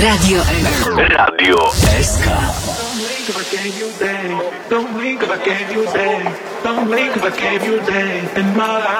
Radio SK. Don't blink if I gave you day. Don't blink if I gave you day in my life.